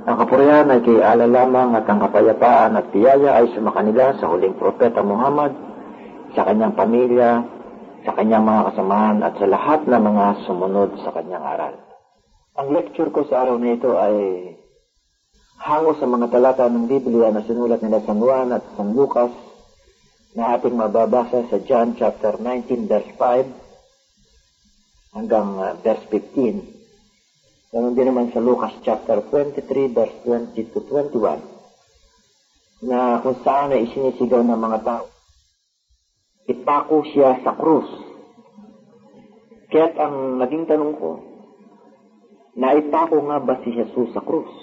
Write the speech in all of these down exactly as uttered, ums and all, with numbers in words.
Ang kapurihan ay kay Allah lamang at ang kapayapaan at biyaya ay sumakanila sa huling propeta Muhammad, sa kanyang pamilya, sa kanyang mga kasamahan at sa lahat ng mga sumunod sa kanyang aral. Ang lecture ko sa araw na ito ay hango sa mga talata ng Biblia na sinulat nila San Juan at San Lucas na ating mababasa sa John chapter nineteen verse five hanggang uh, verse fifteen. Ganon din naman sa Lucas chapter twenty-three verse twenty to twenty-one na kung saan ay isinisigaw ng mga tao. Ipako siya sa krus. Kaya't ang naging tanong ko, naipako nga ba si Jesus sa krus?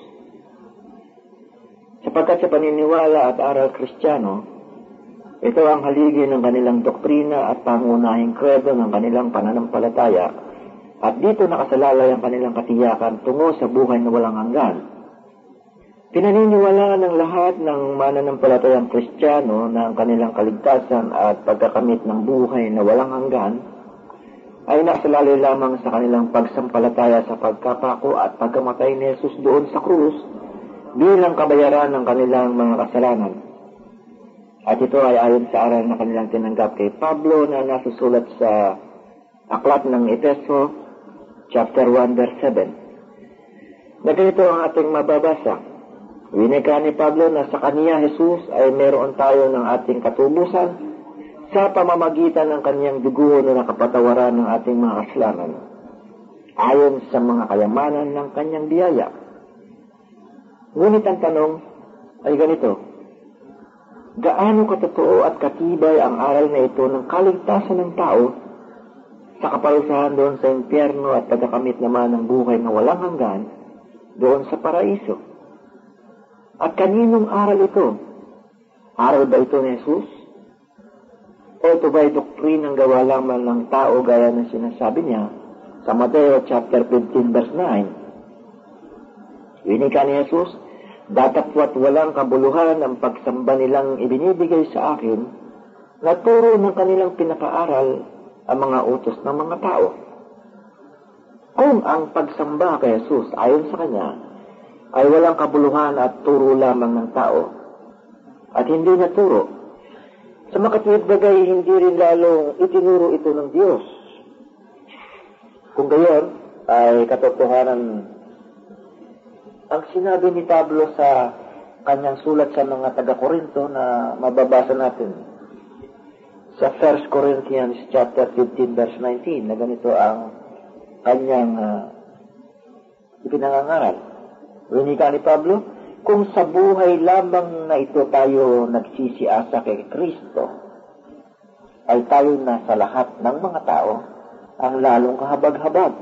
Sapagkat sa paniniwala at aral Kristiyano, ito ang haligi ng kanilang doktrina at pangunahing kredo ng kanilang pananampalataya. At dito nakasalalay ang kanilang katiyakan tungo sa buhay na walang hanggan. Pinaniniwalaan ng lahat ng mananampalatayang Kristiyano na ang kanilang kaligtasan at pagkakamit ng buhay na walang hanggan ay nakasalalay lamang sa kanilang pagsampalataya sa pagkapako at pagkamatay ni Jesus doon sa krus bilang kabayaran ng kanilang mga kasalanan. At ito ay ayon sa aral na kanilang tinanggap kay Pablo na nasusulat sa aklat ng Efeso chapter one verse seven. Na ganito ang ating mababasa. Winika ni Pablo na sa kaniya Jesus ay meron tayo ng ating katubusan sa pamamagitan ng kaniyang dugo na nakapatawaran ng ating mga kasalanan ayon sa mga kayamanan ng kaniyang biyaya. Ngunit ang tanong ay ganito, gaano katotoo at katibay ang aral na ito ng kaligtasan ng tao sa kaparusahan doon sa impyerno at pagkakamit naman ng buhay na walang hanggan doon sa paraiso? At kaninong aral ito? Aral ba ito ni Jesus? O ito ba ay doktrinang gawa lamang ng tao gaya ng sinasabi niya sa Mateo chapter fifteen verse nine? Winika ni Jesus, datapwat walang kabuluhan ang pagsamba nilang ibinibigay sa akin na turo ng kanilang pinakaaral ang mga utos ng mga tao. Kung ang pagsamba kay Jesus ayon sa kanya ay walang kabuluhan at turo lamang ng tao at hindi na turo, sa makatwid bagay hindi rin lalong itinuro ito ng Diyos. Kung gayon ay katotohanan ang sinabi ni Pablo sa kanyang sulat sa mga taga-Korinto na mababasa natin sa First Corinthians chapter fifteen verse nineteen na ganito ang kanyang uh, ipinangangaral. Winika ni Pablo, kung sa buhay lamang na ito tayo nagsisiasa kay Kristo, ay tayo na sa lahat ng mga tao ang lalong kahabag-habag.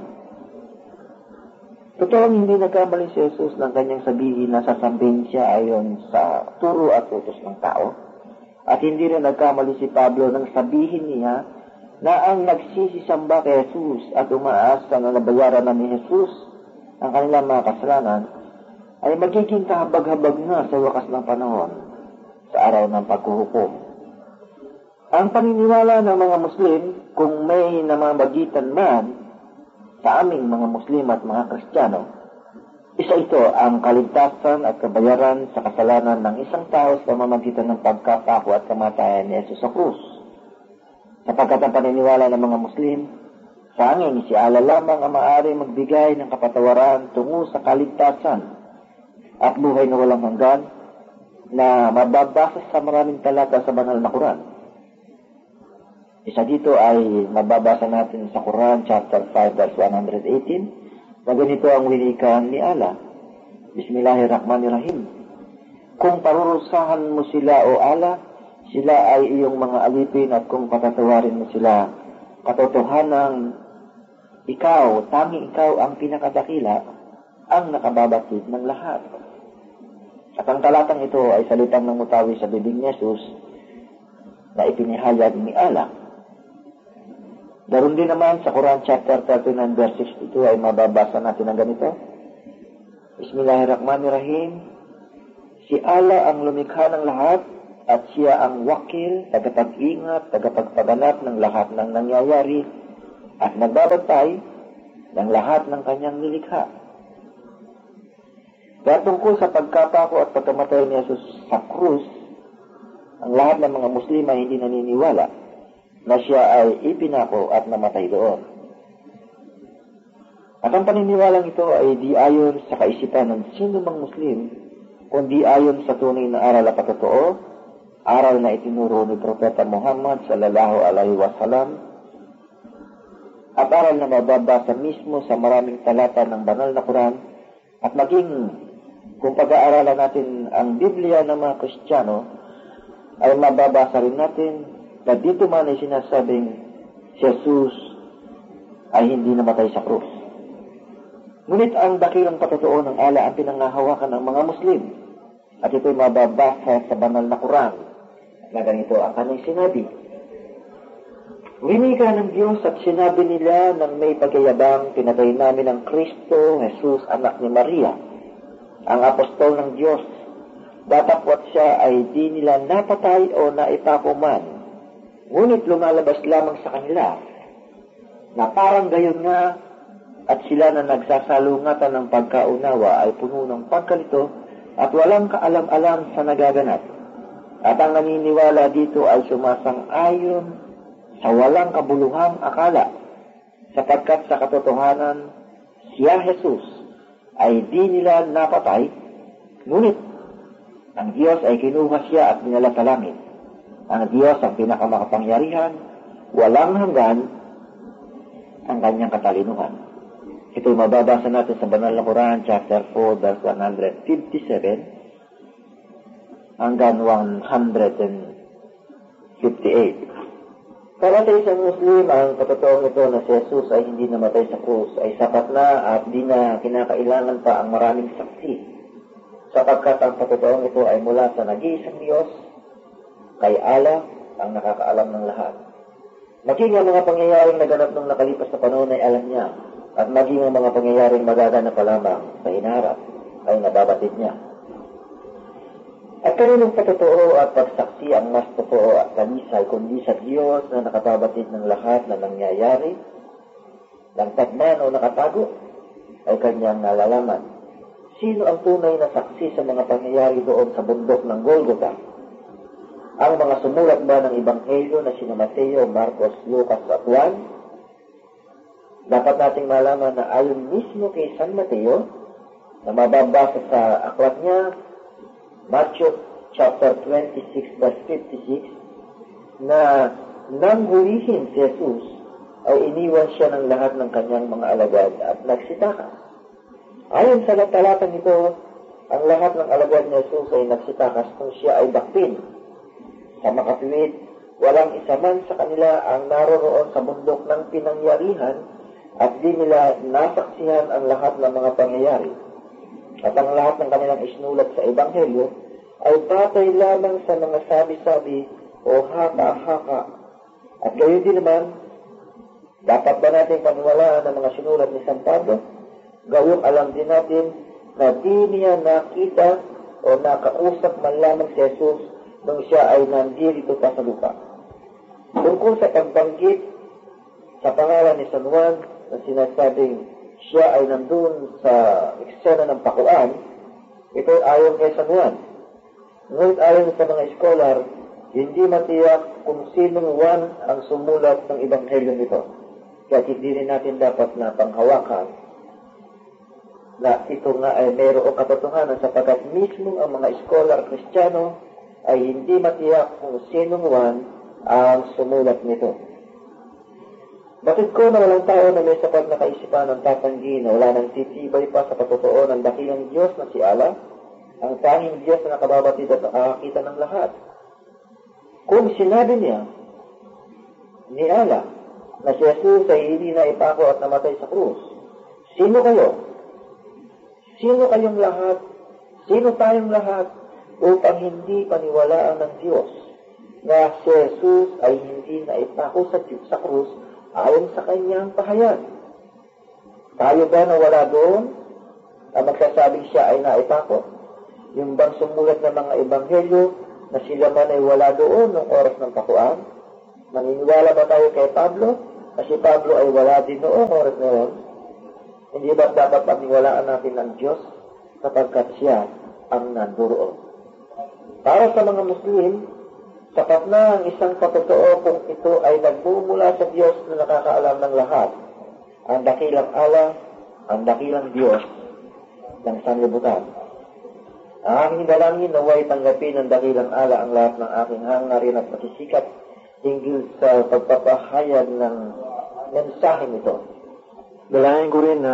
Totoong hindi nagkamali si Jesus ng kanyang sabihin na sasabihin siya ayon sa turo at utos ng tao. At hindi rin nagkamali si Pablo nang sabihin niya na ang nagsisisamba kay Jesus at umaasa na nabayaran na ni Jesus ang kanilang mga kasalanan ay magiging kahabag-habag na sa wakas ng panahon sa araw ng paghuhukom. Ang paniniwala ng mga Muslim, kung may namamagitan man sa aming mga Muslim at mga Kristiyano, isa ito ang kaligtasan at kabayaran sa kasalanan ng isang tao sa pamamagitan ng pagkapako at kamatayan ni Jesus sa krus. Sapagkat ang paniniwala ng mga Muslim, sanging si Allah lamang ang maaari magbigay ng kapatawaran tungo sa kaligtasan at buhay na walang hanggan na mababasa sa maraming talata sa banal na Quran. Isa dito ay mababasa natin sa Quran chapter five verse one hundred eighteen na ganito ang winikan ni Allah. Bismillahirrahmanirrahim. Kung parurusahan mo sila o Allah, sila ay iyong mga alipin, at kung patatawarin mo sila, katotohanan ikaw, tanging ikaw ang pinakadakila, ang nakababatid ng lahat. At ang talatang ito ay salitang namutawi sa bibig ni Jesus na ipinihayag ni Allah. Daron din naman sa Quran chapter thirty-nine verse sixty-two ay mababasa natin ang ganito. Bismillahirrahmanirrahim. Si Allah ang lumikha ng lahat at siya ang wakil, tagapag-ingat, tagapagpaganap ng lahat ng nangyayari at nagbabantay ng lahat ng kanyang nilikha. Kaya tungkol sa pagkapako at pagkamatay ni Jesus sa krus, ang lahat ng mga Muslim ay hindi naniniwala na siya ay ipinako at namatay doon. At ang paniniwalang ito ay di ayon sa kaisipan ng sino mang Muslim, kundi ayon sa tunay na aral at patotoo, aral na itinuro ni Propeta Muhammad sallallahu alaihi wasallam, at aral na mababasa mismo sa maraming talata ng banal na Quran, at maging kung pag-aaralan natin ang Biblia ng mga Kristiyano, ay mababasa rin natin na dito man ay sinasabing si Jesus ay hindi namatay sa krus. Ngunit ang dakilang patotoo ng ala ang pinangahawakan ng mga Muslim, at ito'y mababasa sa banal na Quran na ganito ang kanyang sinabi. Winika ng Diyos at sinabi nila ng may pagyayabang, pinatay namin ang Kristo, Jesus, anak ni Maria, ang apostol ng Diyos. Datapwat siya ay di nila napatay o naipako man. Ngunit lumalabas lamang sa kanila na parang gayon nga, at sila na nagsasalungatan ng pagkaunawa ay puno ng pagkalito at walang kaalam-alam sa nagaganap. At ang naniniwala dito ay sumasang-ayon sa walang kabuluhang akala, sapagkat sa katotohanan, siya Jesus ay di nila napatay, ngunit ang Diyos ay kinuha siya at dinala sa langit. Ang Diyos ang pinakamakapangyarihan, walang hanggan ang kanyang katalinuhan. Ito'y mababasa natin sa Banal na Quran, chapter four, verse one fifty-seven hanggang one fifty-eight. Para sa isang Muslim, ang katotoong ito na si Jesus ay hindi namatay sa krus ay sapat na at di na kinakailangan pa ang maraming saksi, sapagkat ang katotoong ito ay mula sa nag-iisang Diyos, kay Allah ang nakakaalam ng lahat. Maging ang mga pangyayaring naganap ng nakalipas na panahon ay alam niya, at maging ang mga pangyayaring magaganap pa lamang sa hinaharap ay nababatid niya. At kaninong patotoo at pagsaksi ang mas totoo at kanisay kundi sa Diyos na nakababatid ng lahat na nangyayari, langtad man o nakatago, ay kanyang nalalaman. Sino ang tunay na saksi sa mga pangyayari doon sa bundok ng Golgotha? Ang mga sumulat ba ng Ebanghelyo na sina Mateo, Marcos, Lucas at Juan? Dapat nating malaman na ayon mismo kay San Mateo, na mababasa sa aklat niya, Matthew chapter twenty-six verse fifty-six, na nang hulihin si Jesus, ay iniwan siya ng lahat ng kanyang mga alagad at nagsitakas. Ayon sa talatang ito, ang lahat ng alagad ni Jesus ay nagsitakas kung siya ay dakpin. Sa makatuwid, walang isa man sa kanila ang naroroon sa bundok ng pinangyarihan at di nila nasaksihan ang lahat ng mga pangyayari. At ang lahat ng kanilang isinulat sa Ebanghelyo ay batay lamang sa mga sabi-sabi o haka-haka. At gayon din naman, dapat ba natin paniwalaan ang mga sinulat ni San Pablo? Gawing alam din natin na di niya nakita o nakausap man lamang si Jesus nung siya ay nandirito pa sa lupa. Tungkol sa pagbanggit sa pangalan ni San Juan na sinasabing siya ay nandun sa eksena ng pakuan, ito ayon kay San Juan. Ngunit ayon sa mga scholar, hindi matiyak kung sinong Juan ang sumulat ng Ebanghelyo nito. Kaya hindi rin natin dapat na panghawakan na ito nga ay mayroong katotohanan sapagkat mismo ang mga scholar Kristiyano ay hindi matiyak kung sinong Juan ang sumulat nito. Batid ko na walang tao na may sapat na kaisipan ng tatanggi na wala nang titibay pa sa patotoo ng dakilang Diyos na si Allah, ang tanging Diyos na nakababatid at nakakakita ng lahat. Kung sinabi niya ni Allah na si Jesus ay hindi na ipako at namatay sa krus, sino kayo? Sino kayong lahat? Sino tayong lahat upang hindi paniwalaan ng Diyos na si Jesus ay hindi na ipako sa, sa krus ayon sa kanyang pahayag? Tayo ba na wala doon na magsasabing siya ay naipako? Yung bang sumulat ng mga ebanghelyo na sila man ay wala doon ng oras ng pakuan? Maniniwala ba tayo kay Pablo? Kasi Pablo ay wala din noong oras na yun. Hindi ba dapat paniwalaan natin ng Diyos sapagkat siya ang nanduroon. Para sa mga Muslim, sapat na ang isang patotoo kung ito ay nagmumula sa Diyos na nakakaalam ng lahat. Ang dakilang ala, ang dakilang Diyos ng sanlibutan. Ang aking dalangin naway tanggapin ng dakilang ala ang lahat ng aking hangarin at pasisikap hinggil sa pagpapahayag ng mensaheng ito. Dalangin ko rin na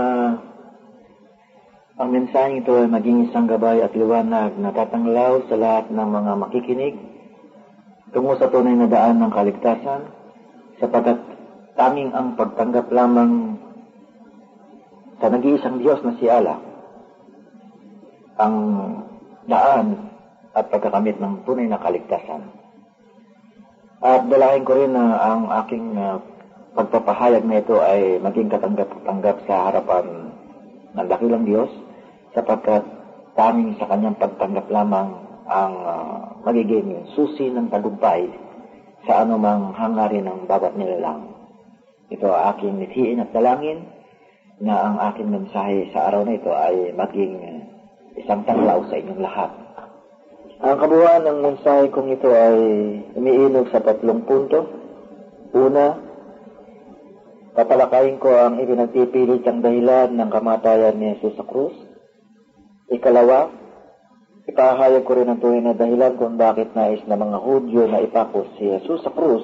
ang mensaheng ito ay maging isang gabay at liwanag na tatanglaw sa lahat ng mga makikinig tungo sa tunay na daan ng kaligtasan, sapagkat tanging ang pagtanggap lamang sa nag-iisang Diyos na si Allah ang daan at pagkakamit ng tunay na kaligtasan. At dalangin ko rin na ang aking uh, pagpapahayag na ito ay maging katanggap-tanggap sa harapan ng dakilang Diyos, sapagkat tanging sa kanyang pagtanggap lamang ang uh, magiging susi ng tagumpay sa anumang hangarin ng bawat nilalang. Ito aking mithiin at dalangin na ang aking mensahe sa araw na ito ay maging uh, isang tanglaw sa inyong lahat. Ang kabuuan ng mensahe kong ito ay umiinog sa tatlong punto. Una, tatalakayin ko ang ipinagpipilit ang dahilan ng kamatayan ni Jesus sa krus. Ikalawa, ipahayag ko rin ang tunay na dahilan kung bakit nais na mga Hudyo na ipako si Jesus sa krus.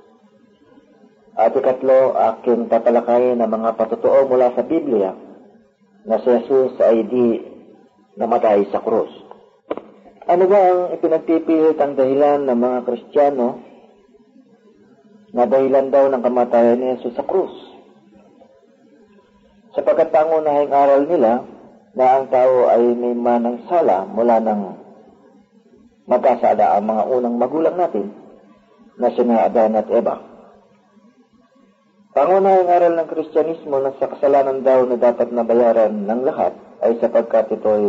At ikatlo, aking tatalakayin ang mga patotoo mula sa Biblia na si Jesus ay di namatay sa krus. Ano ba ang ipinagpipilit ang dahilan ng mga Kristiyano na dahilan daw ng kamatayan ni Jesus sa krus? Sapagkat pangunahing aral nila na ang tao ay may manang sala mula ng magkasala ang mga unang magulang natin na sina Adan at Eva. Pangunahing aral ng Kristyanismo na sa kasalanan daw na dapat nabayaran ng lahat ay sapagkat ito ay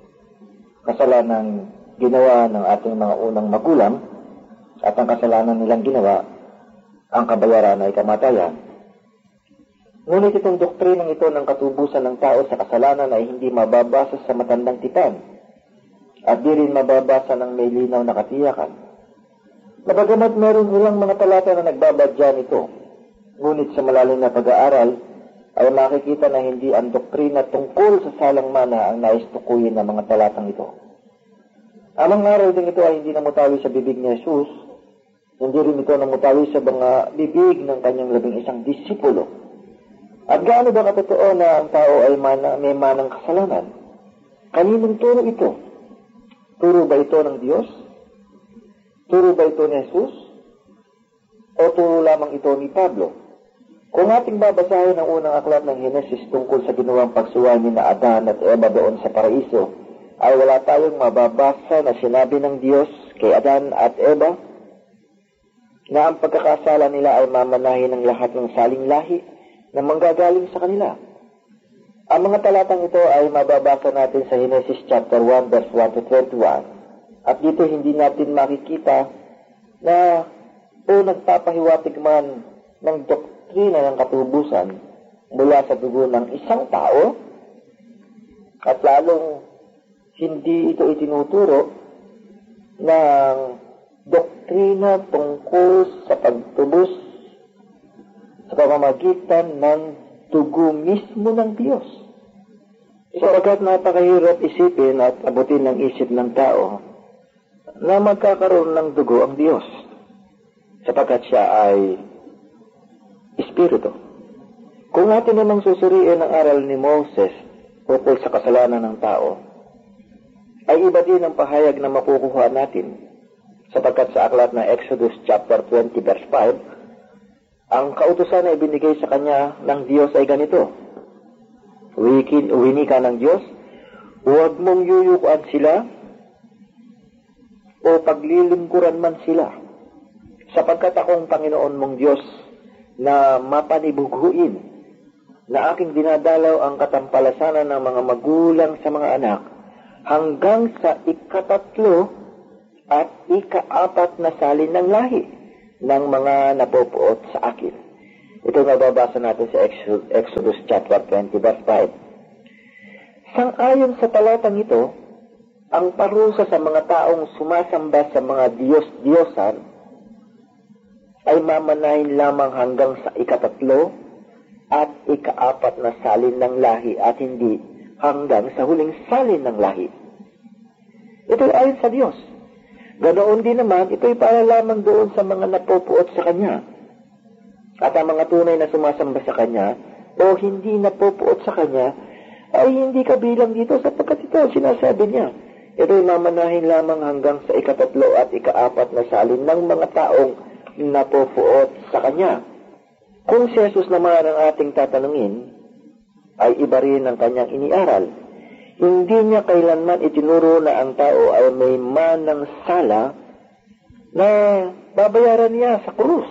kasalanan ginawa ng ating mga unang magulang at ang kasalanan nilang ginawa, ang kabayaran ay kamatayan. Ngunit itong doktrinang ito ng katubusan ng tao sa kasalanan ay hindi mababasa sa matandang tipan at di rin mababasa ng may linaw na katiyakan. Nabagamat meron nilang mga talata na nagbabadya nito, ngunit sa malalim na pag-aaral ay makikita na hindi ang doktrina tungkol sa salang mana ang nais tukuyin ng mga talatang ito. Ang mga aral din ito ay hindi namutawi sa bibig ni Jesus, hindi rin ito namutawi sa mga bibig ng kanyang labing isang disipulo. At gaano ba katotoo na ang tao ay mana, may manang kasalanan? Kaninong turo ito? Turo ba ito ng Diyos? Turo ba ito ni Jesus? O turo lamang ito ni Pablo? Kung ating babasahin ang unang aklat ng Henesis tungkol sa ginawang pagsuway ni na Adan at Eva doon sa paraiso, ay wala tayong mababasa na sinabi ng Diyos kay Adan at Eva na ang pagkakasala nila ay mamanahin ng lahat ng saling lahi na manggagaling sa kanila. Ang mga talatang ito ay mababasa natin sa Genesis chapter one verse one to twenty-one. At dito hindi natin makikita na o nagpapahiwatig man ng doktrina ng katubusan mula sa dugo ng isang tao, at lalong hindi ito itinuturo ng doktrina tungkol sa pagtubos sa pamamagitan ng dugo mismo ng Diyos. Sapagkat napakahirap isipin at abutin ng isip ng tao na magkakaroon ng dugo ang Diyos, sapagkat siya ay Espiritu. Kung natin namang susuriin ang aral ni Moses tungkol sa kasalanan ng tao, ay iba din ang pahayag na makukuha natin, sapagkat sa aklat na Exodus chapter twenty verse five, ang kautusan na ibinigay sa kanya ng Diyos ay ganito: Wini ka ng Diyos, huwag mong yuyukuan sila o paglilingkuran man sila, sapagkat akong Panginoon mong Diyos na mapanibuguin, na aking dinadalaw ang katampalasanan ng mga magulang sa mga anak hanggang sa ikatatlo at ikaapat na salin ng lahi ng mga napopuot sa akin. Ito nababasa natin sa Exodus chapter twenty verse five. Sang-ayon sa talatang ito, ang parusa sa mga taong sumasamba sa mga Diyos-Diyosan ay mamanahin lamang hanggang sa ikatatlo at ikaapat na salin ng lahi at hindi hanggang sa huling salin ng lahi. Ito ay ayon sa Diyos. Ganoon din naman, ito ay para lamang doon sa mga napupuot sa Kanya. At ang mga tunay na sumasamba sa Kanya o hindi napupuot sa Kanya ay hindi kabilang dito sapagkat ito sinasabi niya. Ito ay mamanahin lamang hanggang sa ikatatlo at ikaapat na salin ng mga taong napupuot sa Kanya. Kung si Jesus naman ang ating tatanungin, ay iba rin ang Kanyang iniaral. Hindi niya kailanman itinuro na ang tao ay may manang sala na babayaran niya sa krus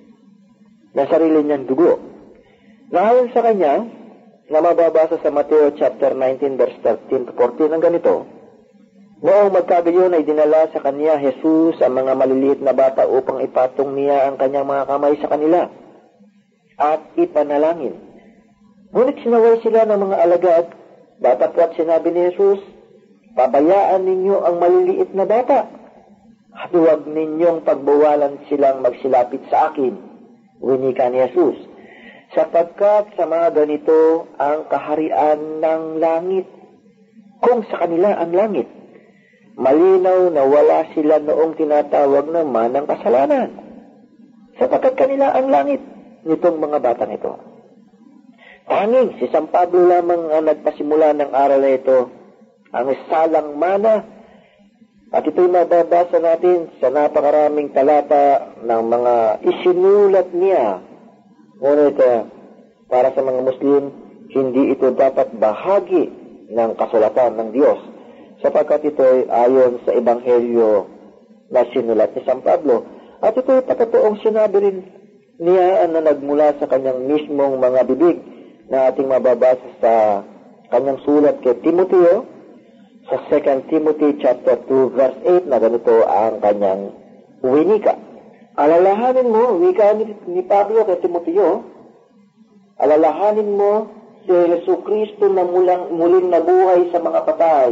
na sarili niyang dugo. Naayon sa Kanya, na mababasa sa Mateo chapter nineteen verse thirteen to fourteen ang ganito, noong magkagayon ay dinala sa Kanya Jesus ang mga maliliit na bata upang ipatong niya ang Kanyang mga kamay sa kanila at ipanalangin. Ngunit sinaway sila ng mga alagad, datapwat sinabi ni Jesus, pabayaan ninyo ang maliliit na bata at huwag ninyong pagbawalan silang magsilapit sa akin, winika ni Jesus, sapagkat sa mga ganito ang kaharian ng langit. Kung sa kanila ang langit, malinaw na wala sila noong tinatawag naman ng kasalanan, sapagkat kanila ang langit nitong mga batang ito. Tanging si San Pablo lamang ang nagpasimula ng aral na ito, ang salang mana, at ito'y mababasa natin sa napakaraming talata ng mga isinulat niya. Ngunit uh, para sa mga Muslim, hindi ito dapat bahagi ng kasulatan ng Diyos, sapagkat ito ay ayon sa Ebanghelyo na sinulat ni San Pablo. At ito ay patatoong sinabi rin niya na nagmula sa kanyang mismong mga bibig na ating mababasa sa kanyang sulat kay Timoteo sa Second Timothy chapter two verse eight na ganito ang kanyang winika. Alalahanin mo, wika ni, ni Pablo kay Timoteo, alalahanin mo si Jesucristo na mulang, muling nabuhay sa mga patay,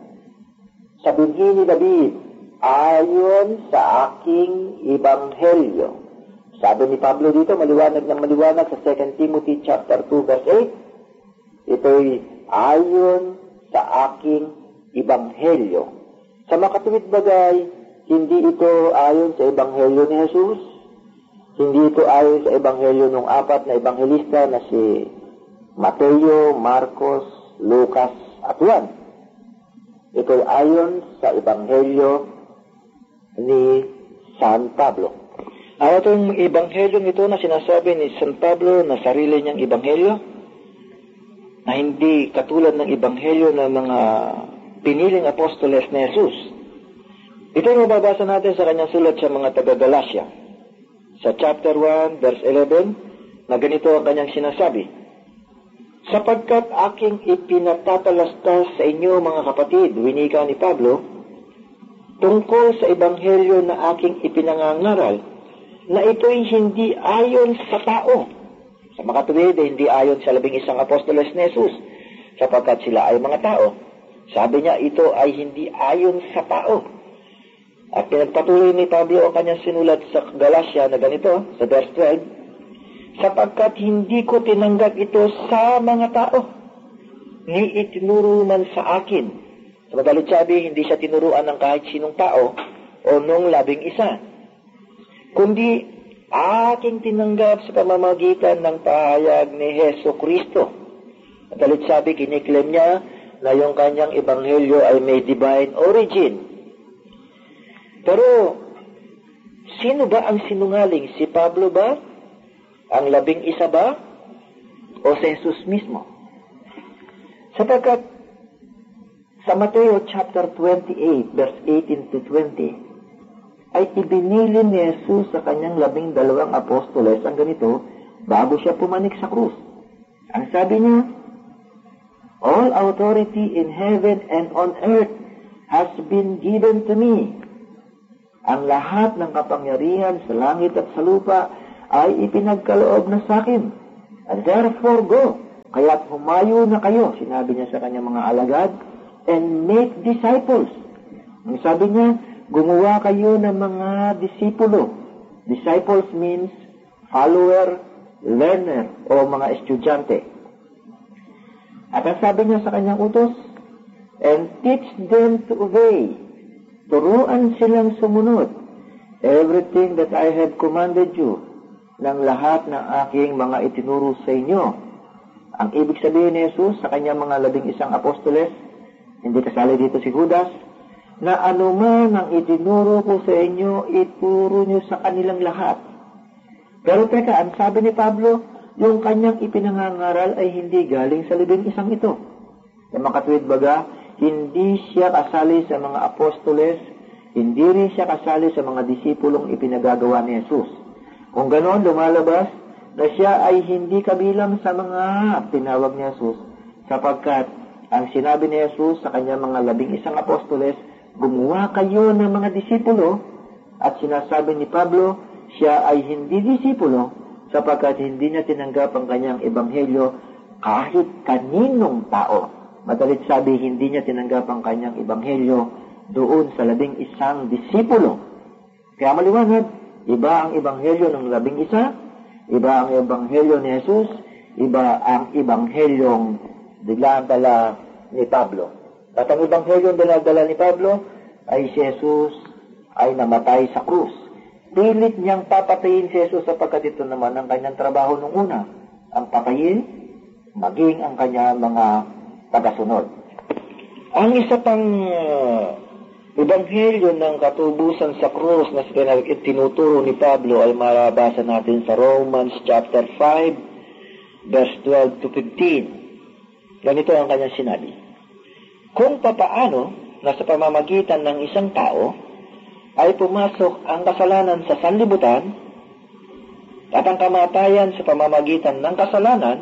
sa binhi ni David, ayon sa aking ebanghelyo. Sabi ni Pablo dito, maliwanag na maliwanag sa Second Timothy chapter two verse eight, ito'y ayon sa aking ebanghelyo. Sa makatuwid bagay, hindi ito ayon sa ebanghelyo ni Jesus, hindi ito ayon sa ebanghelyo ng apat na ebanghelista na si Mateo, Marcos, Lucas at Juan. Ito'y ayon sa ebanghelyo ni San Pablo. Ang itong ebanghelyong ito na sinasabi ni San Pablo na sarili niyang ebanghelyo, na hindi katulad ng ebanghelyo ng mga piniling apostoles ni Jesus. Ito yung mababasa natin sa kanyang sulat sa mga taga-Galacia. Sa chapter one, verse eleven, na ganito ang kanyang sinasabi, sapagkat aking ipinatatalastas sa inyo mga kapatid, winika ni Pablo, tungkol sa ebanghelyo na aking ipinangangaral, na ito'y hindi ayon sa tao. Sa makatuwid, hindi ayon sa labing isang apostoles ni Jesus, sapagkat sila ay mga tao. Sabi niya, ito ay hindi ayon sa tao. At pinagpatuloy ni Pablo ang kanyang sinulat sa Galacia na ganito, sa verse twelve, sapagkat hindi ko tinanggap ito sa mga tao, ni itinuro man sa akin. Sa madalit sabi, hindi siya tinuruan ng kahit sinong tao o nung labing isa, kundi aking tinanggap sa pamamagitan ng pahayag ni Heso Kristo. At alit sabi, kiniklaim niya na yung kanyang ebanghelyo ay may divine origin. Pero, sino ba ang sinungaling? Si Pablo ba? Ang labing isa ba? O si Jesus mismo? Sapagkat sa Mateo chapter twenty-eight, verse eighteen to twenty, ay ibinili ni Jesus sa kanyang labing dalawang apostoles ang ganito bago siya pumanik sa krus. Ang sabi niya, all authority in heaven and on earth has been given to me. Ang lahat ng kapangyarihan sa langit at sa lupa ay ipinagkaloob na sa akin. And therefore go, Kaya't humayo na kayo, sinabi niya sa kanyang mga alagad, and make disciples. Ang sabi niya, gumawa kayo ng mga disipulo. Disciples means follower, learner, o mga estudyante. At ang sabi niya sa kanyang utos, and teach them to obey. Turuan silang sumunod. Everything that I have commanded you, ng lahat ng aking mga itinuro sa inyo. Ang ibig sabihin ni Jesus sa kanyang mga labing isang apostoles, hindi kasali dito si Judas, na anuman ang itinuro ko sa inyo, ituro nyo sa kanilang lahat. Pero teka, ang sabi ni Pablo, yung kanyang ipinangangaral ay hindi galing sa labing isang ito. Sa makatwid baga, hindi siya kasali sa mga apostoles, hindi rin siya kasali sa mga disipulong ipinagagawa ni Jesus. Kung ganoon, lumalabas na siya ay hindi kabilang sa mga tinawag ni Jesus, sapagkat ang sinabi ni Jesus sa kanyang mga labing isang apostoles, gumawa kayo ng mga disipulo, at sinasabi ni Pablo, siya ay hindi disipulo, sapagkat hindi niya tinanggap ang kanyang ebanghelyo kahit kaninong tao. Madalit sabi, hindi niya tinanggap ang kanyang ebanghelyo doon sa labing isang disipulo. Kaya maliwanag, iba ang ebanghelyo ng labing isa, iba ang ebanghelyo ni Jesus, iba ang ebanghelyong dinadala ni Pablo. At ang ebanghelyong dinadala ni Pablo ay si Jesus ay namatay sa krus. Pilit niyang papatayin si Jesus sapagkat ito naman ang kanyang trabaho nung una. Ang patayin, maging ang kanyang mga tagasunod. Ang isa pang uh, ebanghelyo ng katubusan sa krus na tinuturo ni Pablo ay marabasa natin sa Romans chapter five, verse twelve to fifteen. Ganito ang kanyang sinabi. Kung papaano na sa pamamagitan ng isang tao ay pumasok ang kasalanan sa sanlibutan at ang kamatayan sa pamamagitan ng kasalanan,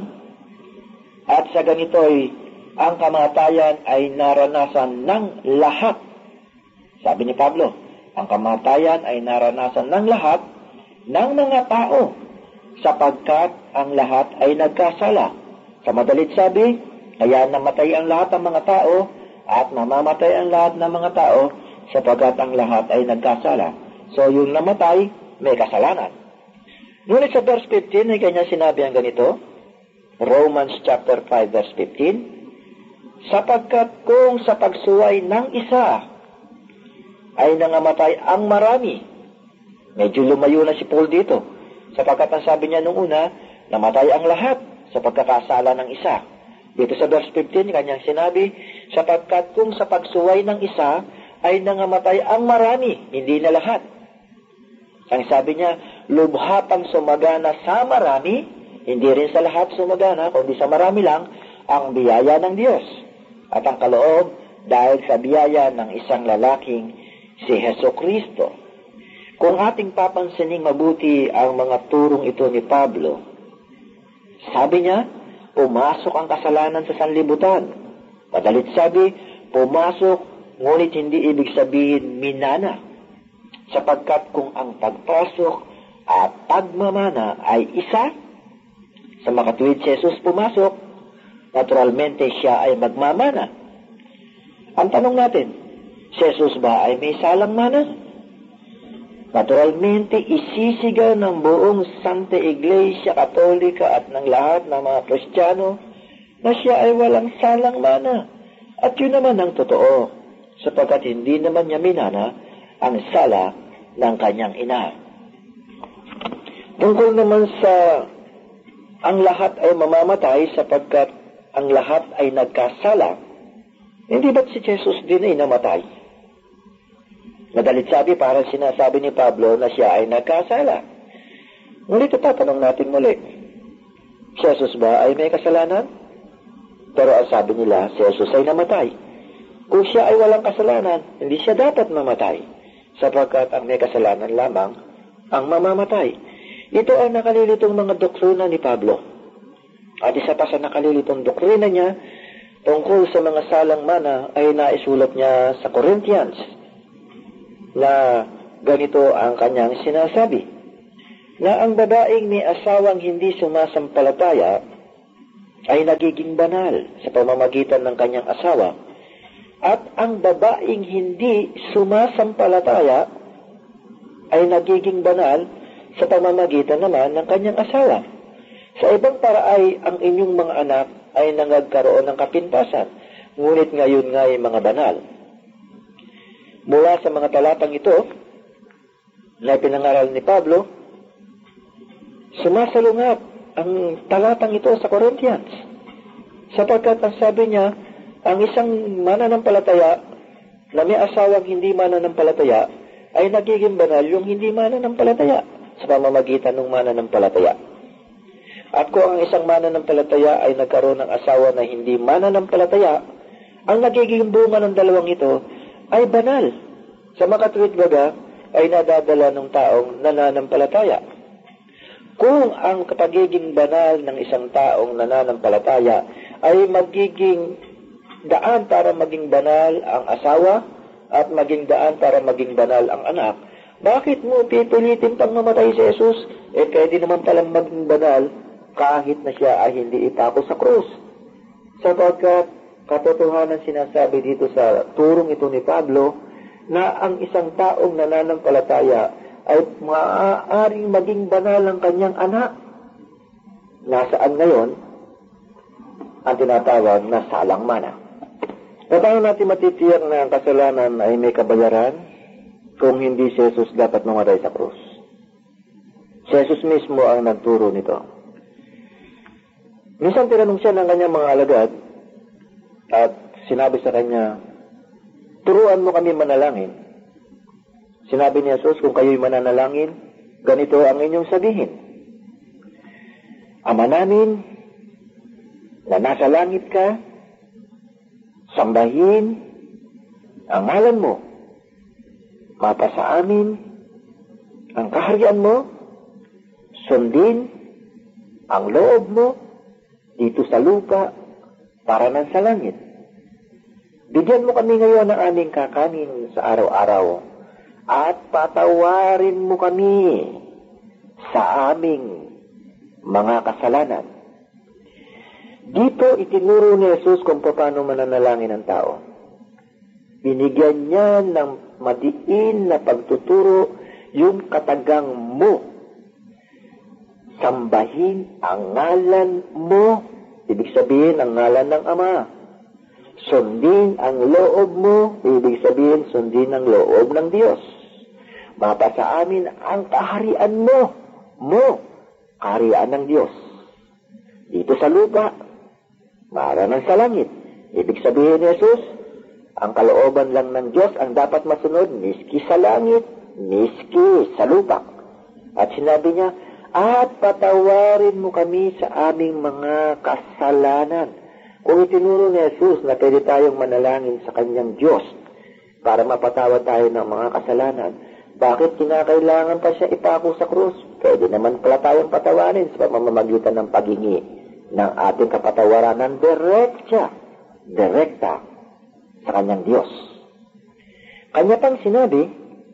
at sa ganito'y ang kamatayan ay naranasan ng lahat. Sabi ni Pablo, ang kamatayan ay naranasan ng lahat ng mga tao sapagkat ang lahat ay nagkasala. Sa madalit sabi, kaya namatay ang lahat ng mga tao at mamamatay ang lahat ng mga tao sapagkat ang lahat ay nagkasala. So yung namatay, may kasalanan. Ngunit sa verse fifteen ay kanya sinabi ang ganito, Romans chapter five verse fifteen, sapagkat kung sa pagsuway ng isa ay nangamatay ang marami. Medyo lumayo na si Paul dito. Sapagkat ang sabi niya nung una, namatay ang lahat sa pagkakasala ng isa. Dito sa verse fifteen, kanyang sinabi, sapagkat kung sa pagsuway ng isa ay nangamatay ang marami, hindi na lahat. Ang sabi niya, lubha pang sumagana sa marami, hindi rin sa lahat sumagana, kundi sa marami lang, ang biyaya ng Diyos. At ang kaloob, dahil sa biyaya ng isang lalaking si Hesukristo. Kung ating papansining mabuti ang mga turong ito ni Pablo, sabi niya, pumasok ang kasalanan sa sanlibutan. Madalit sabi, pumasok, ngunit hindi ibig sabihin minana. Sapagkat kung ang pagpasok at pagmamana ay isa, sa makatuwid si Jesus pumasok, naturalmente siya ay magmamana. Ang tanong natin, si Jesus ba ay may salang mana? Naturalmente, isisigaw ng buong Santa Iglesia Katolika at ng lahat ng mga Kristiyano na siya ay walang salang mana. At yun naman ang totoo, sapagkat hindi naman niya minana ang sala ng kanyang ina. Tungkol naman sa ang lahat ay mamamatay sapagkat ang lahat ay nagkasala, hindi ba't si Jesus din ay namatay? Madalit sabi, parang sinasabi ni Pablo na siya ay nagkasala. Ngunit tatanong natin muli, si Jesus ba ay may kasalanan? Pero ang sabi nila, si Jesus ay namatay. Kung siya ay walang kasalanan, hindi siya dapat mamatay, sapagkat ang may kasalanan lamang ang mamamatay. Ito ang nakalilitong mga doktrina ni Pablo. At isa pa sa nakalilitong doktrina niya, tungkol sa mga salang mana ay naisulat niya sa Corinthians, na ganito ang kanyang sinasabi, na ang babaeng may asawang hindi sumasampalataya ay nagiging banal sa pamamagitan ng kanyang asawa, at ang babaeng hindi sumasampalataya ay nagiging banal sa pamamagitan naman ng kanyang asawa. Sa ibang paraay, ang inyong mga anak ay nangagkaroon ng kapintasan, ngunit ngayon nga ay mga banal. Mula sa mga talatang ito na pinangaral ni Pablo, sumasalungat ang talatang ito sa Corinthians. Sapagkat ang sabi niya, ang isang mananampalataya na may asawang hindi mananampalataya ay nagiging banal yung hindi mananampalataya sa pamamagitan ng mananampalataya. At kung ang isang mananampalataya ay nagkaroon ng asawa na hindi mananampalataya, ang nagiging bunga ng dalawang ito ay banal. Sa makatuwid baga ay nadadala ng taong nananampalataya. Kung ang pagiging banal ng isang taong nananampalataya ay magiging daan para maging banal ang asawa at maging daan para maging banal ang anak, bakit mo pipilitin pang mamatay si Jesus? Eh, pwede naman palang maging banal kahit na siya ay hindi ipako sa krus. Sapagkat katotohanan sinasabi dito sa turong ito ni Pablo na ang isang taong nananampalataya ay maaaring maging banal ang kanyang anak. Nasaan ngayon ang tinatawag na salang mana? Paano natin matitiyak na ang kasalanan ay may kabayaran kung hindi si Jesus dapat mamatay sa krus? Si Jesus mismo ang nagturo nito. Minsan tinanong siya ng kanyang mga alagad at sinabi sa kanya, turuan mo kami manalangin. Sinabi ni Jesus, kung kayo'y mananalangin, ganito ang inyong sabihin. Ama namin, na nasa langit ka, sambahin ang ngalan mo. Mapasa amin ang kaharian mo, sundin ang loob mo dito sa lupa para nan sa langit. Bigyan mo kami ngayon ng aming kakanin sa araw-araw at patawarin mo kami sa aming mga kasalanan. Dito itinuro ni Jesus kung paano mananalangin ang tao. Binigyan niya ng madiin na pagtuturo yung katagang mo. Sambahin ang ngalan mo. Ibig sabihin ang ngalan ng Ama. Sundin ang loob mo. Ibig sabihin sundin ang loob ng Diyos. Mapasa amin ang kaharian mo. Mo. Kaharian ng Diyos. Dito sa lupa. Maranan sa langit. Ibig sabihin ni Jesus, ang kalooban lang ng Diyos ang dapat masunod, miski sa langit, miski sa lupa. At sinabi niya, at patawarin mo kami sa aming mga kasalanan. Kung itinuro ni Jesus na pwede tayong manalangin sa kanyang Diyos para mapatawad tayo ng mga kasalanan, bakit kinakailangan pa siya ipako sa krus? Pwede naman pala tayong patawarin sa pamamagitan ng paghingi ng ating kapatawaran ng direkta, direkta sa kanyang Diyos. Kanya pang sinabi,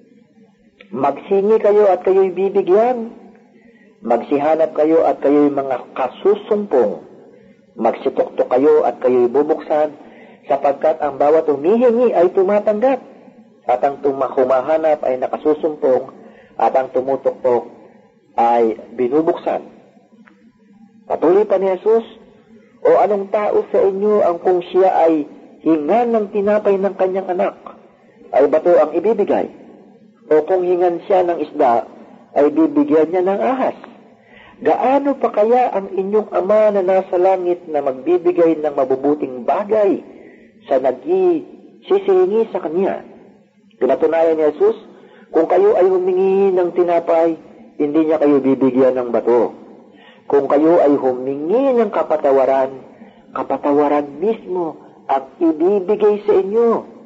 magsingi kayo at kayo'y bibigyan. Magsihanap kayo at kayo'y mga kasusumpong. Magsituktok kayo at kayo'y bubuksan, sapagkat ang bawat humihingi ay tumatanggap, at ang humahanap ay nakasusumpong, at ang tumutuktok ay binubuksan. Patuloy pa ni Jesus, o anong tao sa inyo ang kung siya ay hingan ng tinapay ng kanyang anak, ay bato ang ibibigay? O kung hingan siya ng isda, ay bibigyan niya ng ahas? Gaano pa kaya ang inyong Ama na nasa langit na magbibigay ng mabubuting bagay sa nagsisihingi sa Kanya? Pinatunayan ni Jesus, kung kayo ay humingi ng tinapay, hindi niya kayo bibigyan ng bato. Kung kayo ay humingi ng kapatawaran, kapatawaran mismo ang ibibigay sa inyo.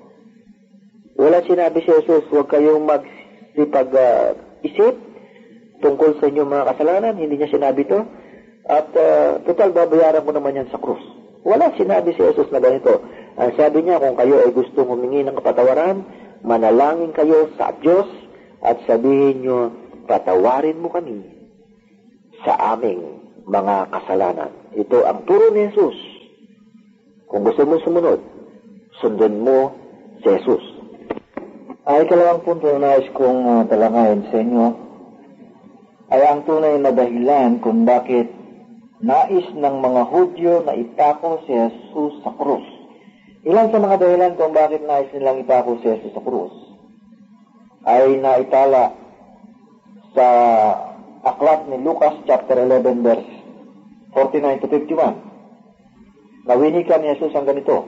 Wala sinabi si Jesus, huwag kayong magsipag-isip uh, tungkol sa inyong mga kasalanan. Hindi niya sinabi to. At uh, total, babayaran mo naman yan sa krus. Wala sinabi si Jesus na ganito. Ang sabi niya, kung kayo ay gustong humingi ng kapatawaran, manalangin kayo sa Diyos at sabihin nyo, patawarin mo kami sa aming mga kasalanan. Ito ang turo ni Jesus. Kung gusto mo sumunod, sundin mo si Jesus. Ay kalawang punto na nais kong uh, talakayin sa inyo ay ang tunay na dahilan kung bakit nais ng mga Hudyo na itako si Jesus sa krus. Ilan sa mga dahilan kung bakit nais nilang itako si Jesus sa krus ay naitala sa aklat ni Lucas chapter eleven verse forty-nine to fifty-one. Nawinikan ni Jesus ang ganito.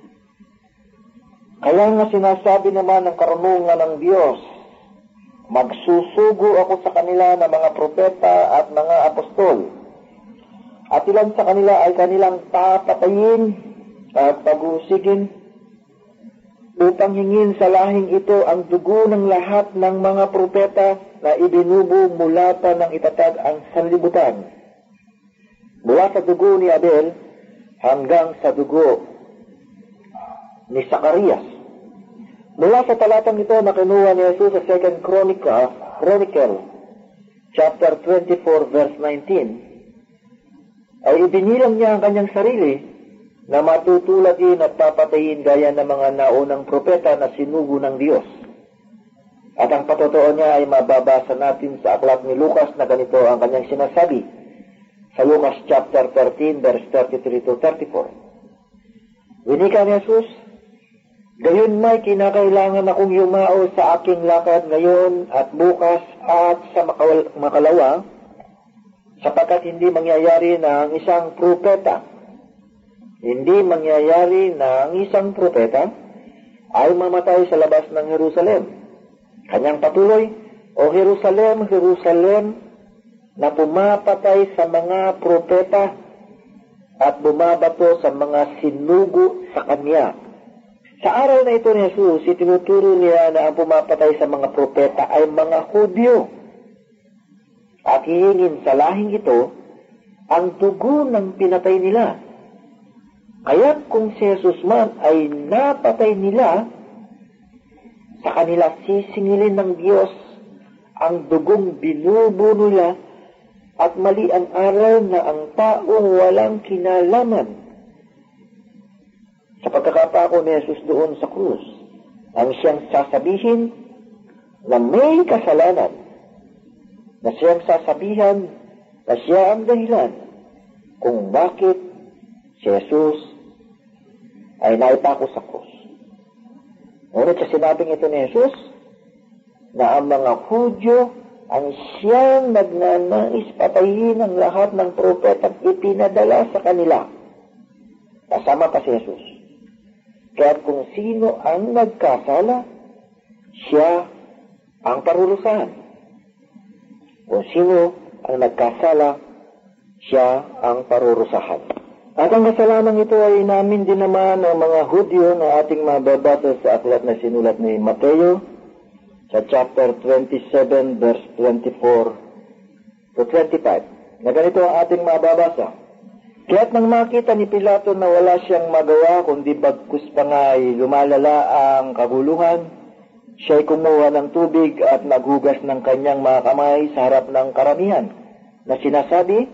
Kaya nga sinasabi naman ng karunungan ng Diyos, magsusugo ako sa kanila ng mga propeta at mga apostol, at ilan sa kanila ay kanilang papatayin at pag-uusigin upang hingin sa lahing ito ang dugo ng lahat ng mga propeta na ibinubo mula pa ng itatag ang sanlibutan. Mula sa dugo ni Abel hanggang sa dugo ni Zacarias. Mula sa talatang ito na kinuha ni Jesus sa second Chronicle, Chronicle chapter twenty-four verse nineteen, ay ibinilang niya ang kanyang sarili na matutulatin at papatayin gaya ng mga naunang propeta na sinugo ng Diyos. At ang patotoo niya ay mababasa natin sa aklat ni Lucas na ganito ang kanyang sinasabi sa Lucas chapter thirteen verse thirty-three to thirty-four. Winika ni Jesus, gayon may kinakailangan akong yumao sa aking lakad ngayon at bukas at sa makal- makalawa, sapagkat hindi mangyayari na ang isang propeta, hindi mangyayari na ang isang propeta ay mamatay sa labas ng Jerusalem. Kanyang patuloy, O Jerusalem, Jerusalem, na pumapatay sa mga propeta at bumabato sa mga sinugo sa kanya. Sa araw na ito ni Jesus, itinuturo niya na ang pumapatay sa mga propeta ay mga Hudyo. At hihingin sa lahing ito ang dugo ng pinatay nila. Kaya kung si Jesus man ay napatay nila, sa kanila sisingilin ng Diyos ang dugong binubo nila at mali ang aral na ang taong walang kinalaman. Sa pagkakapako ni Jesus doon sa krus, ang siyang sasabihin na may kasalanan, na siyang sasabihan na siya ang dahilan kung bakit si Jesus ay naipako sa krus. Ngunit sa sinabing ito ni Jesus, na ang mga Hudyo ang siyang nagnanais patayin ang lahat ng propetang ipinadala sa kanila. Kasama pa si Jesus. Kaya kung sino ang nagkasala, siya ang parurusahan. Kung sino ang nagkasala, siya ang parurusahan. At ang kasalanang ito ay inamin din naman ng mga Hudyo na ating mababasa sa aklat na sinulat ni Mateo sa chapter twenty-seven verse twenty-four to twenty-five. Na ganito ang ating mababasa. Kaya't nang makita ni Pilato na wala siyang magawa kundi bagkus pa nga ay lumalala ang kaguluhan, siya'y kumuha ng tubig at naghugas ng kanyang mga kamay sa harap ng karamihan na sinasabi,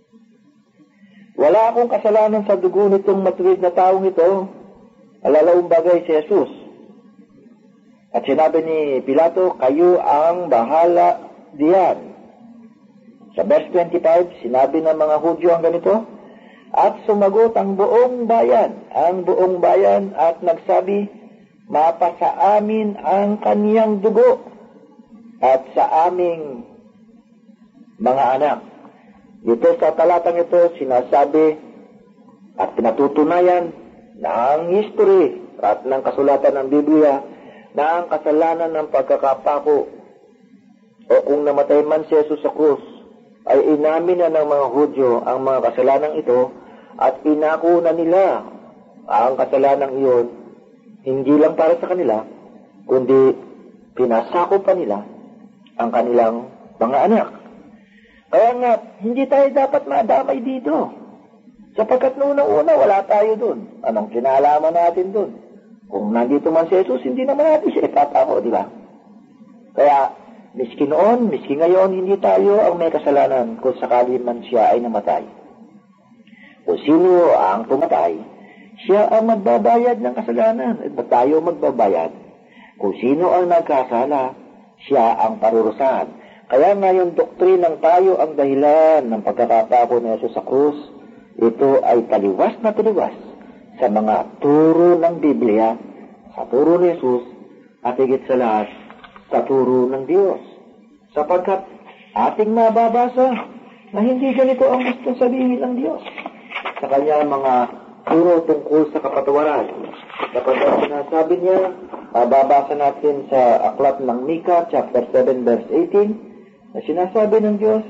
wala akong kasalanan sa dugo nitong matuwid na taong ito, alalawang bagay si Jesus. At sinabi ni Pilato, kayo ang bahala diyan. Sa verse twenty-five, sinabi ng mga Hudyo ang ganito, at sumagot ang buong bayan, ang buong bayan at nagsabi, mapasa amin ang kaniyang dugo at sa aming mga anak. Dito sa talatang ito, sinasabi at pinatutunayan na ang history at ng kasulatan ng Biblia na ang kasalanan ng pagkakapako o kung namatay man si Jesus sa krus ay inamin na ng mga Hudyo ang mga kasalanang ito at inako na nila ang kasalanang iyon hindi lang para sa kanila kundi pinasako pa nila ang kanilang mga anak. Kaya nga, hindi tayo dapat madamay dito. Sapagkat noong una wala tayo dun. Anong kinalaman natin dun? Kung nandito man si Jesus, hindi naman natin siya ipapako, di ba? Kaya, Miski noon, miski ngayon, hindi tayo ang may kasalanan kung sakali man siya ay namatay. Kung sino ang pumatay, siya ang magbabayad ng kasalanan. At ba't tayo magbabayad? Kung sino ang nagkasala, siya ang parurusahan. Kaya nga yung doktrinang tayo ang dahilan ng pagkakapako ni Jesus sa krus, ito ay taliwas na taliwas sa mga turo ng Biblia, sa turo ni Jesus, at higit sa lahat, sa turo ng Diyos. Sapagkat ating mababasa na hindi ganito ang gusto sabihin ng Diyos sa kanya mga turo tungkol sa kapatawaran. Sapagkat sinasabi niya, mababasa natin sa aklat ng Mika, chapter seven, verse eighteen, na sinasabi ng Diyos,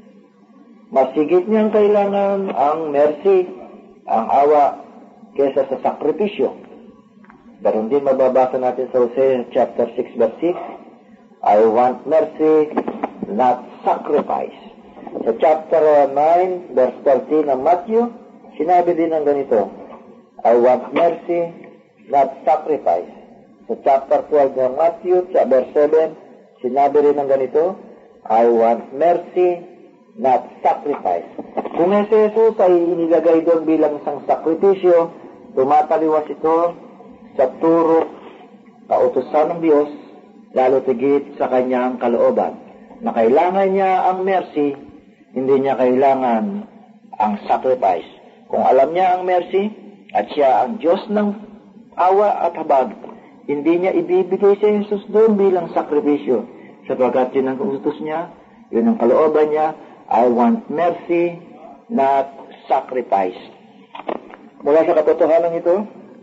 mas higit niyang kailangan ang mercy, ang awa, kesa sa sakripisyo. Ganon din mababasa natin sa Hosea chapter six, verse six, I want mercy, not sacrifice. Sa chapter nine, verse thirteen ng Matthew, sinabi din ng ganito, I want mercy, not sacrifice. Sa chapter twelve ng Matthew, verse seven, sinabi rin ng ganito, I want mercy, not sacrifice. Kung si Jesus ay inilagay doon bilang isang sakripisyo, tumataliwas ito sa turo, kautusan ng Diyos, lalo tigit sa kanyang kalooban, na kailangan niya ang mercy, hindi niya kailangan ang sacrifice. Kung alam niya ang mercy, at siya ang Diyos ng awa at habag, hindi niya ibibigay si Jesus doon bilang sakripisyo, sapagkat yun ang utos niya, yun ang kalooban niya, I want mercy, not sacrifice. Mula sa katotohanan ito,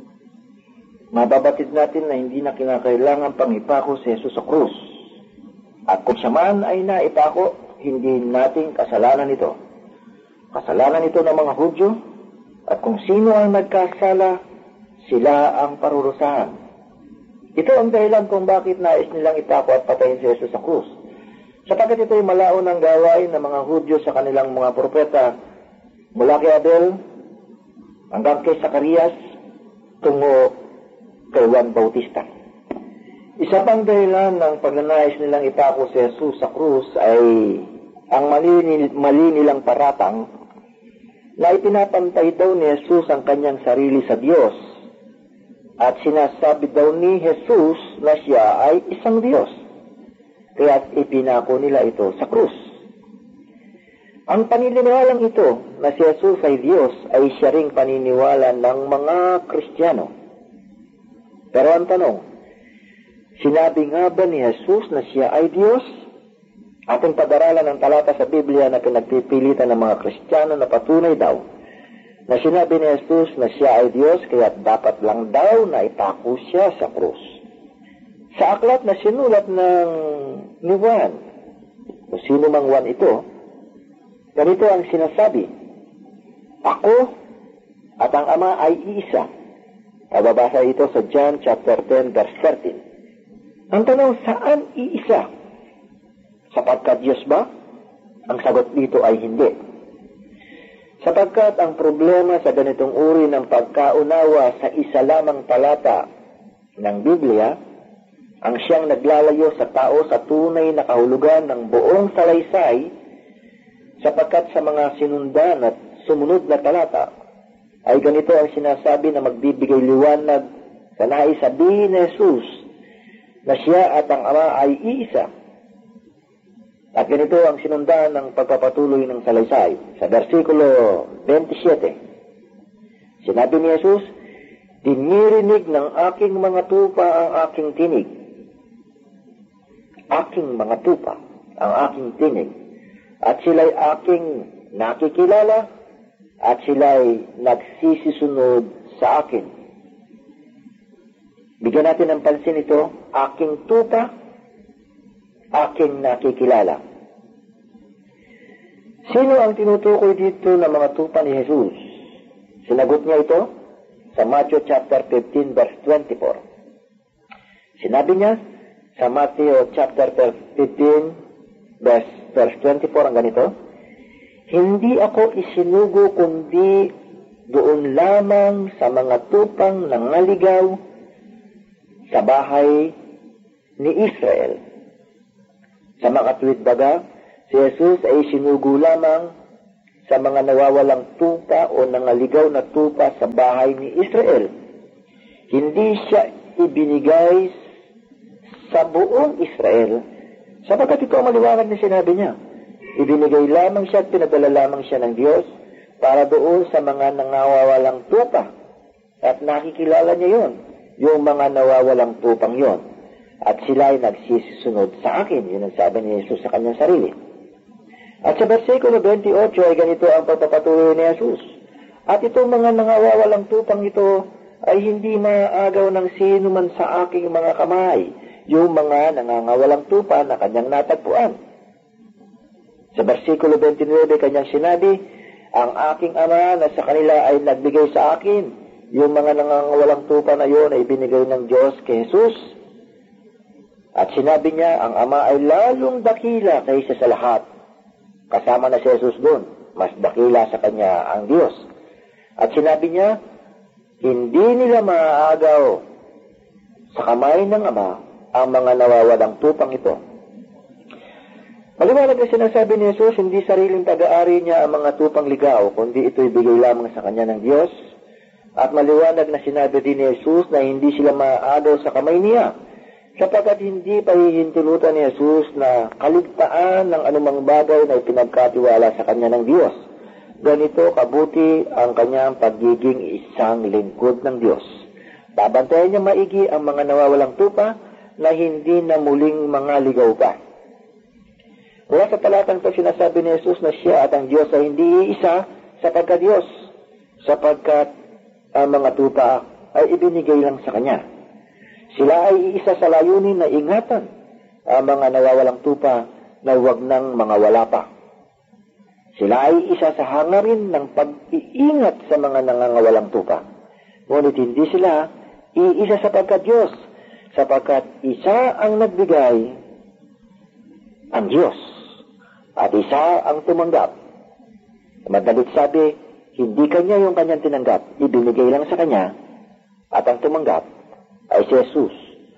mababatid natin na hindi na kinakailangan pang ipako si Jesus sa krus. At kung siya man ay naipako, hindi nating kasalanan ito. Kasalanan ito ng mga Hudyo, at kung sino ang nagkasala, sila ang parurusahan. Ito ang dahilan kung bakit nais nilang ipako at patayin si Jesus sa krus. Sapagkat ito ay malaon ng gawain ng mga Hudyo sa kanilang mga propeta, mula kay Abel hanggang kay Zacarias, tungo kay Juan Bautista. Isa pang dahilan ng pagnanais nilang ipako si Jesus sa krus ay ang mali, mali nilang paratang na ipinapantay daw ni Jesus ang kanyang sarili sa Diyos at sinasabi daw ni Jesus na siya ay isang Diyos. Kaya't ipinako nila ito sa krus. Ang paniniwalang ito na si Jesus ay Diyos ay siya ring paniniwala ng mga Kristiyano. Pero ang tanong, sinabi nga ba ni Jesus na siya ay Diyos? Ating pag-aralan ng talata sa Biblia na pinagpipilitan ng mga Kristiyano na patunay daw na sinabi ni Jesus na siya ay Diyos, kaya dapat lang daw na ipako siya sa krus. Sa aklat na sinulat ng ni Juan, o sino mang Juan ito, ganito ang sinasabi, ako at ang Ama ay iisa. Pababasa ito sa John chapter ten, verse thirteen. Ang tanong, saan iisa? Sapagkat Diyos ba? Ang sagot dito ay hindi. Sapagkat ang problema sa ganitong uri ng pagkaunawa sa isa lamang talata ng Biblia, ang siyang naglalayo sa tao sa tunay na kahulugan ng buong salaysay, sapagkat sa mga sinundan at sumunod na talata, ay ganito ang sinasabi na magbibigay liwanag sa nais sabihin ni Jesus na siya at ang Ama ay iisa. At ganito ang sinundan ng pagpapatuloy ng salaysay. Sa versikulo twenty-seven, sinabi ni Jesus, dinirinig ng aking mga tupa ang aking tinig. Aking mga tupa ang aking tinig. At sila'y aking nakikilala at sila'y nagsisisunod sa akin. Bigyan natin ng pansin ito, aking tupa, aking nakikilala. Sino ang tinutukoy dito ng mga tupa ni Jesus? Sinagot niya ito sa Matthew chapter fifteen, verse twenty-four. Sinabi niya sa Matthew chapter fifteen, verse, verse twenty-four ang ganito, hindi ako isinugo kundi doon lamang sa mga tupang nangaligaw sa bahay ni Israel. Sa makatwid baga, si Jesus ay sinugo lamang sa mga nawawalang tupa o nangaligaw na tupa sa bahay ni Israel. Hindi siya ibinigay sa buong Israel, sapagkat ito ang maliwanag na sinabi niya. Ibinigay lamang siya at pinadala lamang siya ng Diyos para doon sa mga nangawawalang tupa. At nakikilala niya yon, yung mga nawawalang tupang yon. At sila ay nagsisisunod sa akin. Yun ang sabi ni Jesus sa kanyang sarili. At sa versikulo twenty-eight ay ganito ang pagpapatuloy ni Jesus. At itong mga nangawawalang tupang ito ay hindi maagaw ng sino man sa aking mga kamay, yung mga nangangawalang tupa na kanyang natagpuan. Sa versikulo twenty-nine, kanyang sinabi, ang aking ama na sa kanila ay nagbigay sa akin. Yung mga nangangawalang tupa na yun ay binigay ng Diyos kay Jesus. At sinabi niya, ang ama ay lalong dakila kaysa sa lahat. Kasama na si Jesus doon. Mas dakila sa kanya ang Diyos. At sinabi niya, hindi nila maaagaw sa kamay ng ama ang mga nawawalang tupang ito. Maliwanag na sinasabi ni Jesus, hindi sariling pag-aari niya ang mga tupang ligaw, kundi ito'y bigay lamang sa kanya ng Diyos. At maliwanag na sinabi din ni Jesus na hindi sila maaagaw sa kamay niya, sapagkat hindi pahihintulutan ni Jesus na kaligtaan ng anumang bagay na ipinagkatiwala sa kanya ng Diyos. Ganito kabuti ang kanyang pagiging isang lingkod ng Diyos. Babantayan niya maigi ang mga nawawalang tupa na hindi na muling mga ligaw pa. Mula sa talatang ito, sinasabi ni Jesus na siya at ang Diyos ay hindi iisa sa pagka-Diyos, sapagkat ang mga tupa ay ibinigay lang sa Kanya. Sila ay iisa sa layunin na ingatan ang mga nawawalang tupa na huwag ng mga wala pa. Sila ay isa sa hangarin ng pag-iingat sa mga nangangawalang tupa. Ngunit hindi sila iisa sa pagka-Diyos, sapagkat isa ang nagbigay, ang Diyos, at isa ang tumanggap. Madalit sabi, hindi Kanya yung Kanyang tinanggap, ibinigay lang sa Kanya, at ang tumanggap ay si Jesus,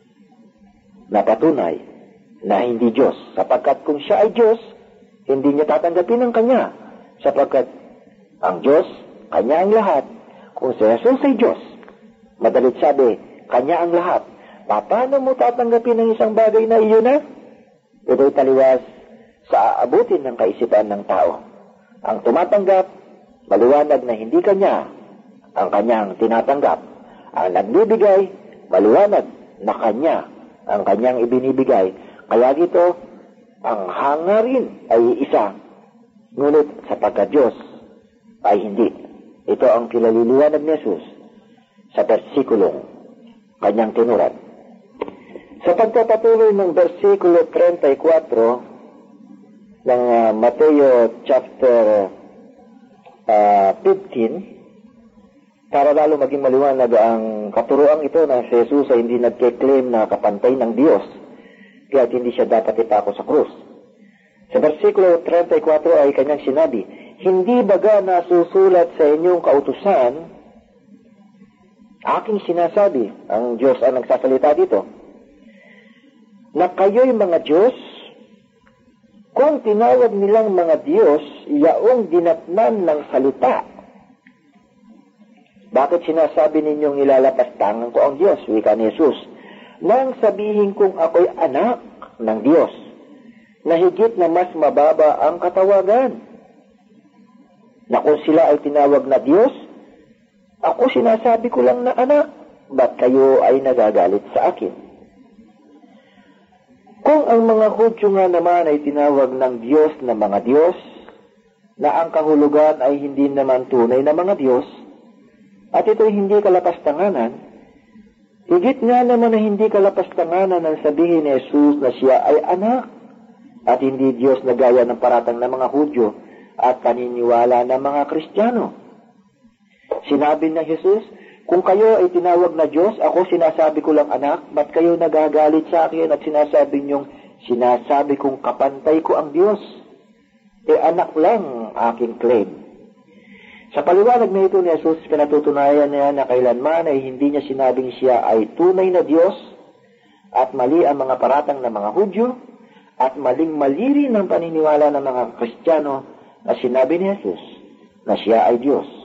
na patunay na hindi Diyos, sapagkat kung siya ay Diyos, hindi niya tatanggapin ang Kanya, sapagkat ang Diyos, Kanya ang lahat. Kung si Jesus ay Diyos, madalit sabi, Kanya ang lahat. Paano mo tatanggapin ang isang bagay na iyon na? Ito'y taliwas sa aabutin ng kaisipan ng tao. Ang tumatanggap, maliwanag na hindi Kanya ang Kanyang tinatanggap. Ang nagbibigay, maliwanag na Kanya ang Kanyang ibinibigay. Kaya dito, ang hangarin ay isa, ngunit sa pagka-Diyos ay hindi. Ito ang kilaliliwanag ni Jesus sa versikulong Kanyang tinuran. Sa pagpapatuloy ng versikulo thirty-four ng uh, Mateo chapter uh, fifteen, para lalo maging maliwanag ang katuroang ito na si Jesus ay hindi nagke-claim na kapantay ng Diyos, kaya hindi siya dapat ipako sa krus. Sa versikulo thirty-four ay kanyang sinabi, hindi baga nasusulat sa inyong kautusan, aking sinasabi, ang Diyos ang nagsasalita dito, na kayo'y mga Diyos, kung tinawag nilang mga Diyos, yaong dinatnan ng salita. Bakit sinasabi ninyong ilalapastangan ko ang Diyos? Wika ni Jesus. Nang sabihin kong ako'y anak ng Diyos, na higit na mas mababa ang katawagan. Na kung sila ay tinawag na Diyos, ako sinasabi ko lang na anak, ba't kayo ay nagagalit sa akin? Kung ang mga Hudyo nga naman ay tinawag ng Diyos na mga Diyos, na ang kahulugan ay hindi naman tunay na mga Diyos, at ito'y hindi kalapastanganan, higit nga naman na hindi kalapastanganan ang sabihin ni Jesus na siya ay anak, at hindi Diyos na gaya ng paratang ng mga Hudyo at paniniwala ng mga Kristiyano. Sinabi ng Jesus, kung kayo ay tinawag na Diyos, ako sinasabi ko lang anak, ba't kayo nagagalit sa akin at sinasabi niyong, sinasabi kong kapantay ko ang Diyos? E anak lang aking claim. Sa paliwanag na ito ni Jesus, pinatutunayan niya na kailanman ay hindi niya sinabing siya ay tunay na Diyos at mali ang mga paratang ng mga Hudyo, At maling-mali rin ang paniniwala ng mga Kristiyano na sinabi ni Jesus na siya ay Diyos.